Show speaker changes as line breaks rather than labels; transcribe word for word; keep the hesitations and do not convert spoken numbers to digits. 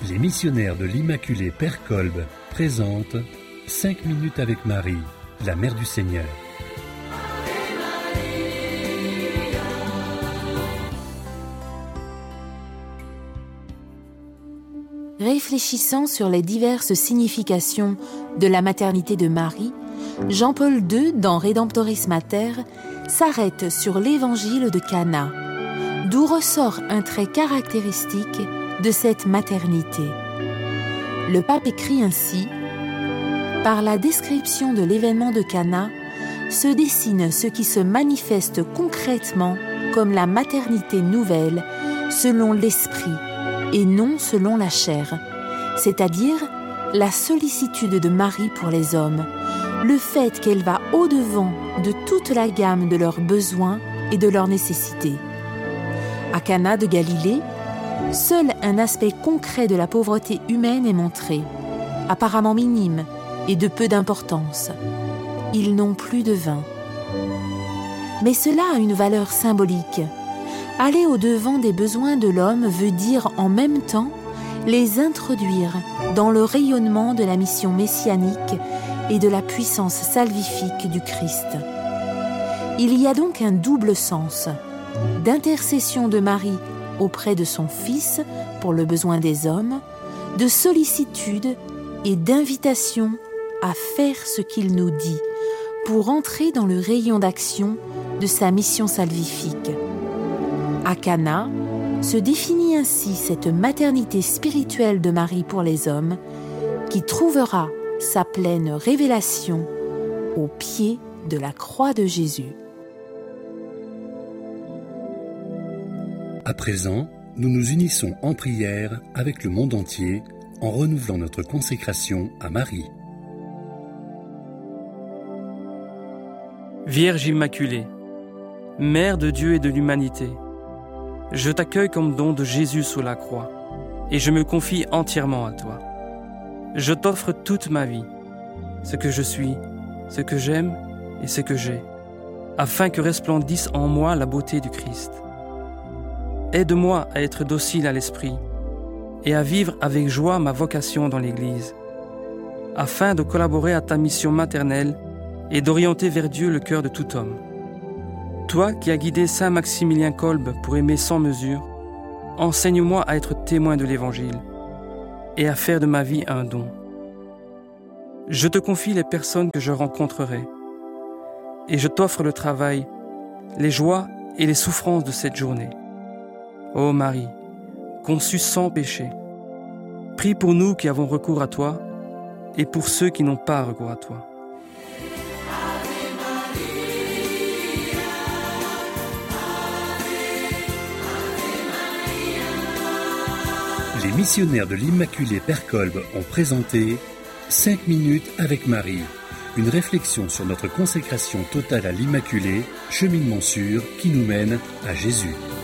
Les missionnaires de l'Immaculée Père Kolb présentent cinq minutes avec Marie, la Mère du Seigneur.
Réfléchissant sur les diverses significations de la maternité de Marie, Jean-Paul deux, dans Redemptoris Mater, s'arrête sur l'évangile de Cana, d'où ressort un trait caractéristique de cette maternité. Le pape écrit ainsi : « Par la description de l'événement de Cana, se dessine ce qui se manifeste concrètement comme la maternité nouvelle selon l'esprit et non selon la chair, c'est-à-dire la sollicitude de Marie pour les hommes, le fait qu'elle va au-devant de toute la gamme de leurs besoins et de leurs nécessités. À Cana de Galilée, seul un aspect concret de la pauvreté humaine est montré, apparemment minime et de peu d'importance. Ils n'ont plus de vin. Mais cela a une valeur symbolique. Aller au-devant des besoins de l'homme veut dire en même temps les introduire dans le rayonnement de la mission messianique et de la puissance salvifique du Christ. Il y a donc un double sens d'intercession de Marie auprès de son Fils pour le besoin des hommes, de sollicitude et d'invitation à faire ce qu'il nous dit pour entrer dans le rayon d'action de sa mission salvifique. À Cana se définit ainsi cette maternité spirituelle de Marie pour les hommes qui trouvera sa pleine révélation au pied de la croix de Jésus.
À présent, nous nous unissons en prière avec le monde entier en renouvelant notre consécration à Marie.
Vierge Immaculée, Mère de Dieu et de l'humanité, je t'accueille comme don de Jésus sous la croix et je me confie entièrement à toi. Je t'offre toute ma vie, ce que je suis, ce que j'aime et ce que j'ai, afin que resplendisse en moi la beauté du Christ. Aide-moi à être docile à l'esprit et à vivre avec joie ma vocation dans l'Église, afin de collaborer à ta mission maternelle et d'orienter vers Dieu le cœur de tout homme. Toi qui as guidé Saint Maximilien Kolb pour aimer sans mesure, enseigne-moi à être témoin de l'Évangile et à faire de ma vie un don. Je te confie les personnes que je rencontrerai et je t'offre le travail, les joies et les souffrances de cette journée. Ô Marie, conçue sans péché, prie pour nous qui avons recours à toi et pour ceux qui n'ont pas recours à toi.
Les missionnaires de l'Immaculée Père Kolb ont présenté cinq minutes avec Marie, une réflexion sur notre consécration totale à l'Immaculée, cheminement sûr qui nous mène à Jésus.